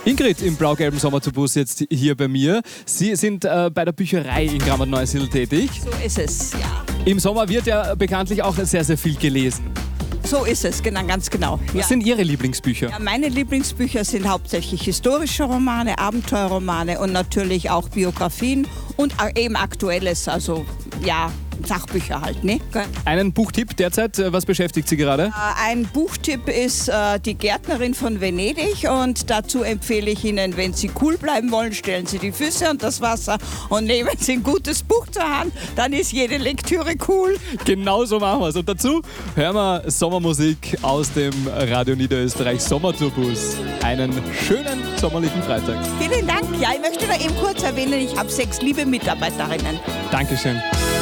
Ingrid im blau-gelben Sommerzubus jetzt hier bei mir. Sie sind bei der Bücherei in Gramont-Neusiedl tätig. So ist es, ja. Im Sommer wird ja bekanntlich auch sehr, sehr viel gelesen. So ist es, genau, ganz genau. Ja. Was sind Ihre Lieblingsbücher? Ja, meine Lieblingsbücher sind hauptsächlich historische Romane, Abenteuerromane und natürlich auch Biografien und eben Aktuelles, also ja, Sachbücher halt, ne? Einen Buchtipp derzeit, was beschäftigt Sie gerade? Ein Buchtipp ist Die Gärtnerin von Venedig und dazu empfehle ich Ihnen, wenn Sie cool bleiben wollen, stellen Sie die Füße und das Wasser und nehmen Sie ein gutes Buch zur Hand, dann ist jede Lektüre cool. Genau so machen wir es. Und dazu hören wir Sommermusik aus dem Radio Niederösterreich Sommerzubus. Einen schönen sommerlichen Freitag. Vielen Dank. Ja, ich möchte noch eben kurz erwähnen, ich habe 6 liebe Mitarbeiterinnen. Dankeschön.